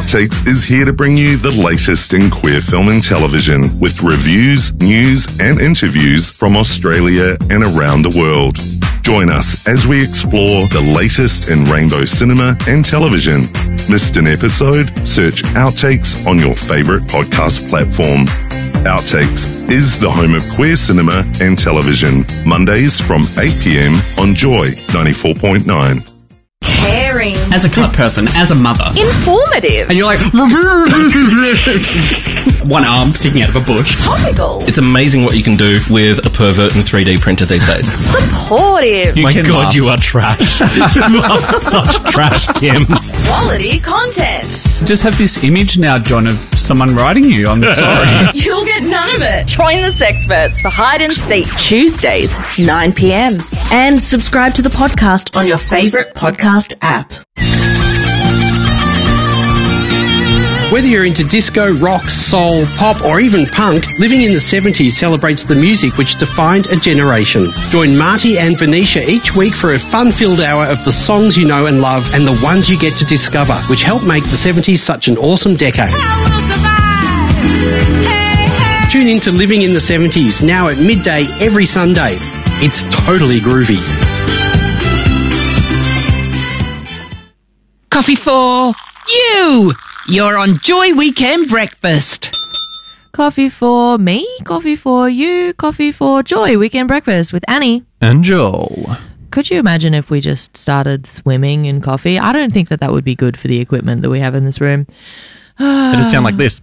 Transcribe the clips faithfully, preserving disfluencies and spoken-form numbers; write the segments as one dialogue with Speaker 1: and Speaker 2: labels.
Speaker 1: Outtakes is here to bring you the latest in queer film and television with reviews, news and interviews from Australia and around the world. Join us as we explore the latest in rainbow cinema and television. Missed an episode? Search Outtakes on your favourite podcast platform. Outtakes is the home of queer cinema and television. Mondays from eight p.m. on Joy ninety-four point nine.
Speaker 2: Caring.
Speaker 3: As a cut person, as a mother.
Speaker 2: Informative.
Speaker 3: And you're like, one arm sticking out of a bush.
Speaker 2: Topical.
Speaker 4: It's amazing what you can do with a pervert and three D printer these days.
Speaker 2: Supportive.
Speaker 3: You
Speaker 4: My
Speaker 3: can
Speaker 4: God,
Speaker 3: laugh.
Speaker 4: you are trash. You are such trash, Kim.
Speaker 2: Quality content.
Speaker 3: Just have this image now, John, of someone writing you. I'm sorry.
Speaker 2: You'll get none of it. Join the Sexperts for Hide and Seek Tuesdays, nine p.m. And subscribe to the podcast on your favourite podcast app.
Speaker 5: Whether you're into disco, rock, soul, pop or even punk, Living in the seventies celebrates the music which defined a generation. Join Marty and Venetia each week for a fun-filled hour of the songs you know and love and the ones you get to discover, which helped make the seventies such an awesome decade. Tune in to Living in the seventies, now at midday every Sunday. It's totally groovy.
Speaker 6: Coffee for you! You're on Joy Weekend Breakfast.
Speaker 7: Coffee for me, coffee for you, coffee for Joy Weekend Breakfast with Annie.
Speaker 4: And Joel.
Speaker 7: Could you imagine if we just started swimming in coffee? I don't think that that would be good for the equipment that we have in this room.
Speaker 4: It'd sound like this.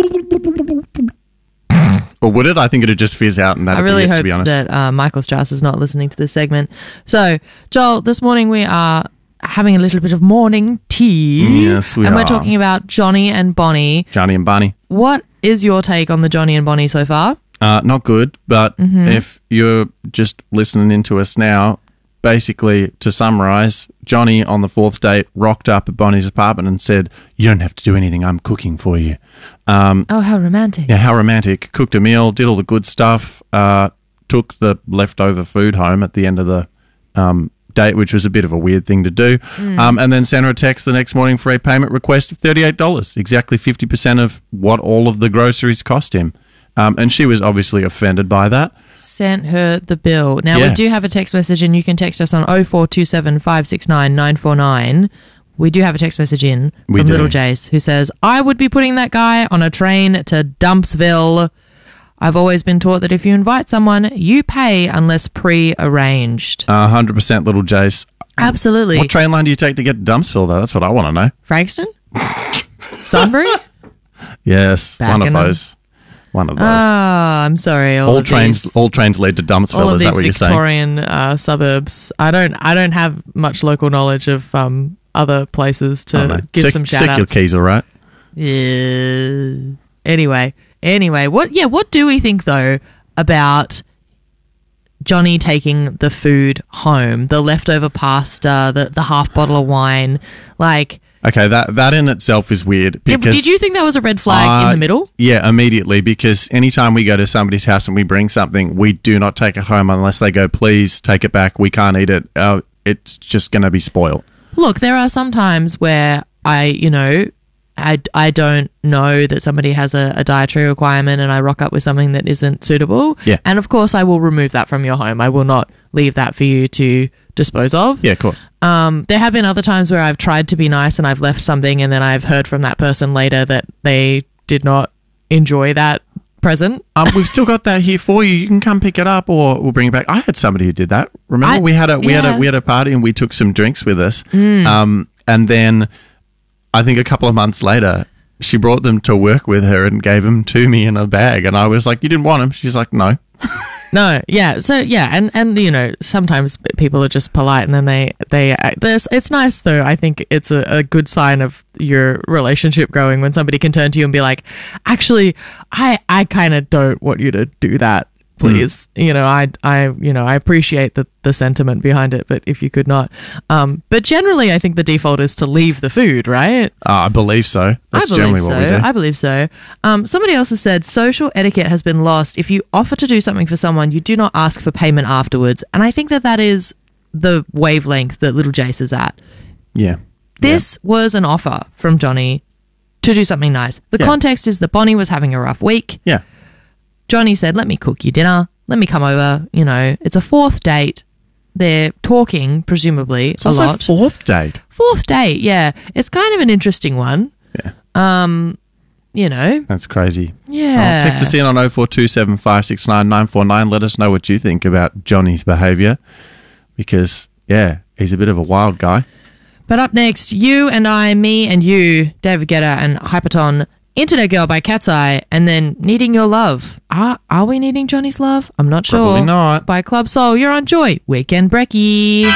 Speaker 4: Or would it? I think it'd just fizz out and that'd
Speaker 7: I really
Speaker 4: be it,
Speaker 7: hope
Speaker 4: to be honest.
Speaker 7: that uh, Michael Strauss is not listening to this segment. So, Joel, this morning we are having a little bit of morning tea.
Speaker 4: Yes, we
Speaker 7: and
Speaker 4: are.
Speaker 7: we're talking about Johnny and Bonnie.
Speaker 4: Johnny and Barney.
Speaker 7: What is your take on the Johnny and Bonnie so far?
Speaker 4: Uh, not good, but
Speaker 7: Mm-hmm.
Speaker 4: if you're just listening into us now, basically, to summarise, Johnny on the fourth date rocked up at Bonnie's apartment and said, "You don't have to do anything, I'm cooking for you." Um,
Speaker 7: Oh, how romantic.
Speaker 4: yeah, how romantic. Cooked a meal, did all the good stuff, uh, took the leftover food home at the end of the um, date, which was a bit of a weird thing to do,
Speaker 7: Mm.
Speaker 4: um, and then sent her a text the next morning for a payment request of thirty-eight dollars, exactly fifty percent of what all of the groceries cost him. Um, and she was obviously offended by that.
Speaker 7: Sent her the bill. Now,
Speaker 4: Yeah.
Speaker 7: we do have a text message, and you can text us on oh four two seven, five six nine, nine four nine. We do have a text message in
Speaker 4: We
Speaker 7: from
Speaker 4: do.
Speaker 7: Little Jace who says, I would be putting that guy on a train to Dumpsville. I've always been taught that if you invite someone, you pay unless pre-arranged.
Speaker 4: Uh, one hundred percent Little Jace.
Speaker 7: Absolutely.
Speaker 4: What train line do you take to get to Dumpsville, though? That's what I want to know.
Speaker 7: Frankston? Sunbury?
Speaker 4: Yes, one of
Speaker 7: Back in
Speaker 4: those. One of those.
Speaker 7: Ah, I'm sorry. All,
Speaker 4: all
Speaker 7: of
Speaker 4: trains,
Speaker 7: these,
Speaker 4: all trains lead to Dumpsville.
Speaker 7: all of
Speaker 4: Is that
Speaker 7: these
Speaker 4: what you're saying?
Speaker 7: Victorian uh, suburbs. I don't. I don't have much local knowledge of um, other places to
Speaker 4: Oh, no.
Speaker 7: give
Speaker 4: Check-
Speaker 7: some
Speaker 4: check
Speaker 7: shout
Speaker 4: your
Speaker 7: outs.
Speaker 4: keys, all right?
Speaker 7: Yeah. Anyway, anyway, what? Yeah, what do we think though about Johnny taking the food home, the leftover pasta, the the half bottle of wine? Like,
Speaker 4: Okay, that that in itself is weird.
Speaker 7: did,
Speaker 4: Because
Speaker 7: did you think that was a red flag in
Speaker 4: Uh,
Speaker 7: the middle?
Speaker 4: Yeah, immediately, because anytime we go to somebody's house and we bring something, we do not take it home unless they go, please take it back. We can't eat it. Uh, it's just going to be spoiled.
Speaker 7: Look, there are some times where I, you know, I, I don't know that somebody has a, a dietary requirement and I rock up with something that isn't suitable.
Speaker 4: Yeah.
Speaker 7: And of course, I will remove that from your home. I will not leave that for you to dispose of.
Speaker 4: Yeah, of course.
Speaker 7: Um, there have been other times where I've tried to be nice and I've left something and then I've heard from that person later that they did not enjoy that present.
Speaker 4: Um, we've still got that here for you. You can come pick it up, or we'll bring it back. I had somebody who did that. Remember,
Speaker 7: I-
Speaker 4: we had a we had
Speaker 7: yeah.
Speaker 4: a we had a party and we took some drinks with us. Um, and then I think a couple of months later, she brought them to work with her and gave them to me in a bag. And I was like, "You didn't want them?" She's like, "No."
Speaker 7: No, yeah. So yeah, and and you know, sometimes people are just polite, and then they they there's it's nice though. I think it's a, a good sign of your relationship growing when somebody can turn to you and be like, actually, I I kind of don't want you to do that, please. You know, I I you know I appreciate the the sentiment behind it, but if you could not, um, but generally, I think the default is to leave the food, right?
Speaker 4: Uh, I believe so. That's
Speaker 7: I believe
Speaker 4: generally
Speaker 7: so.
Speaker 4: what we do.
Speaker 7: I believe so. Um, somebody else has said social etiquette has been lost. If you offer to do something for someone, you do not ask for payment afterwards. And I think that that is the wavelength that Little Jace is at.
Speaker 4: yeah.
Speaker 7: This was an offer from Johnny to do something nice. The
Speaker 4: Yeah.
Speaker 7: context is that Bonnie was having a rough week.
Speaker 4: Yeah.
Speaker 7: Johnny said, let me cook you dinner. Let me come over. You know, it's a fourth date. They're talking, presumably,
Speaker 4: It's
Speaker 7: a
Speaker 4: also
Speaker 7: lot.
Speaker 4: fourth date.
Speaker 7: Fourth date, yeah. It's kind of an interesting one.
Speaker 4: Yeah.
Speaker 7: Um, you know.
Speaker 4: That's crazy.
Speaker 7: Yeah.
Speaker 4: Oh, text us in on oh four two seven five six nine nine four nine. Let us know what you think about Johnny's behaviour because, yeah, he's a bit of a wild guy.
Speaker 7: But up next, you and I, me and you, David Guetta and Hyperton, Internet Girl by Cat's Eye, and then Needing Your Love. Are, are we needing Johnny's love? I'm not sure.
Speaker 4: Probably not.
Speaker 7: By Club Soul. You're on Joy. Weekend Brekkie.